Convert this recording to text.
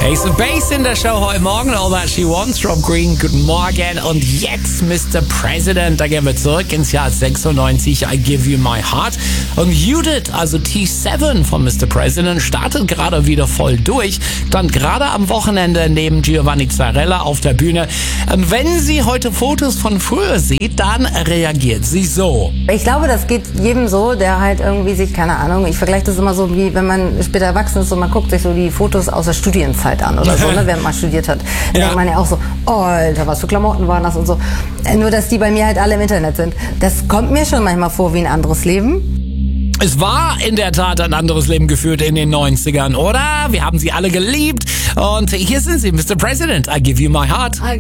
Ace of Base in der Show heute Morgen. All That She Wants, Rob Green, guten Morgen. Und jetzt, Mr. President, da gehen wir zurück ins Jahr 96. I Give You My Heart. Und Judith, also T7 von Mr. President, startet gerade wieder voll durch. Dann gerade am Wochenende neben Giovanni Zarella auf der Bühne. Wenn sie heute Fotos von früher sieht, dann reagiert sie so. Ich glaube, das geht jedem so, der halt irgendwie sich, keine Ahnung, ich vergleiche das immer so, wie wenn man später erwachsen ist und man guckt sich so die Fotos aus der Studienzeit an oder so, ne, während man studiert hat. Da denkt man ja auch so, oh, Alter, was für Klamotten waren das und so. Nur, dass die bei mir halt alle im Internet sind. Das kommt mir schon manchmal vor wie ein anderes Leben. Es war in der Tat ein anderes Leben geführt in den 90ern, oder? Wir haben sie alle geliebt. Und hier sind sie, Mr. President, I Give You My Heart.